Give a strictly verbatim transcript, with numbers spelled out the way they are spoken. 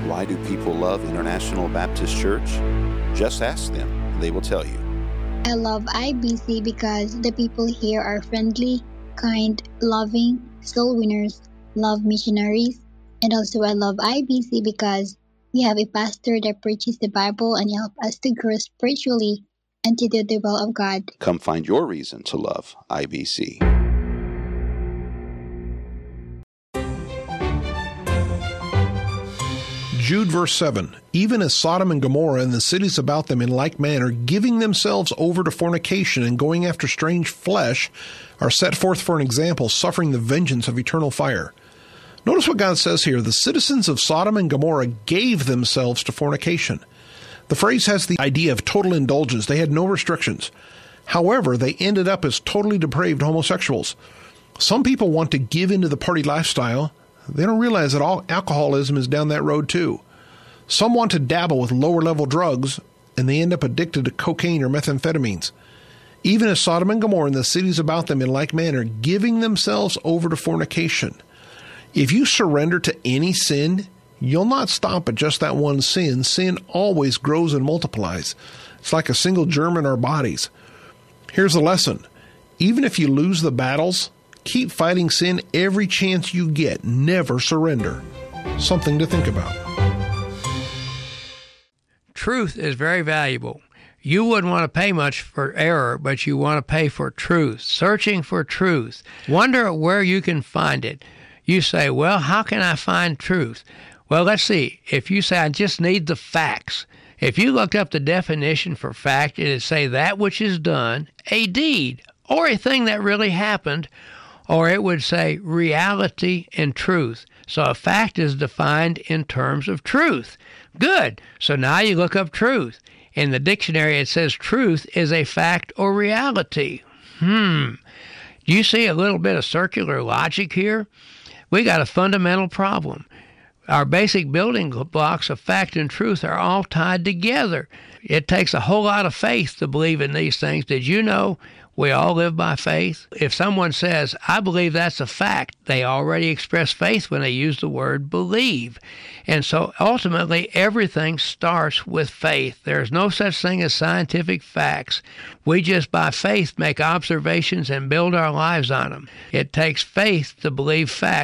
Why do people love International Baptist Church? Just ask them, and they will tell you. I love I B C because the people here are friendly, kind, loving, soul winners, love missionaries. And also I love I B C because we have a pastor that preaches the Bible and help us to grow spiritually and to do the will of God. Come find your reason to love I B C. Jude verse seven, even as Sodom and Gomorrah and the cities about them in like manner, giving themselves over to fornication and going after strange flesh, are set forth for an example, suffering the vengeance of eternal fire. Notice what God says here. The citizens of Sodom and Gomorrah gave themselves to fornication. The phrase has the idea of total indulgence. They had no restrictions. However, they ended up as totally depraved homosexuals. Some people want to give into the party lifestyle. They don't realize that all alcoholism is down that road too. Some want to dabble with lower-level drugs, and they end up addicted to cocaine or methamphetamines. Even as Sodom and Gomorrah and the cities about them in like manner, giving themselves over to fornication. If you surrender to any sin, you'll not stop at just that one sin. Sin always grows and multiplies. It's like a single germ in our bodies. Here's the lesson. Even if you lose the battles, keep fighting sin every chance you get. Never surrender. Something to think about. Truth is very valuable. You wouldn't want to pay much for error, but you want to pay for truth. Searching for truth. Wonder where you can find it. You say, well, how can I find truth? Well, let's see. If you say, I just need the facts. If you looked up the definition for fact, it would say that which is done, a deed, or a thing that really happened, or it would say reality and truth. So a fact is defined in terms of truth. Good. So now you look up truth. In the dictionary, it says truth is a fact or reality. Hmm. Do you see a little bit of circular logic here? We got a fundamental problem. Our basic building blocks of fact and truth are all tied together. It takes a whole lot of faith to believe in these things. Did you know we all live by faith? If someone says, I believe that's a fact, they already express faith when they use the word believe. And so ultimately, everything starts with faith. There's no such thing as scientific facts. We just by faith make observations and build our lives on them. It takes faith to believe facts.